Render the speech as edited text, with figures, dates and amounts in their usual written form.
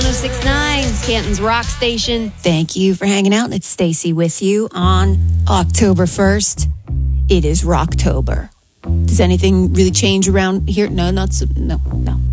1069, Canton's Rock Station. Thank you for hanging out. It's Stacy with you on October 1st. It is Rocktober. Does anything really change around here? No.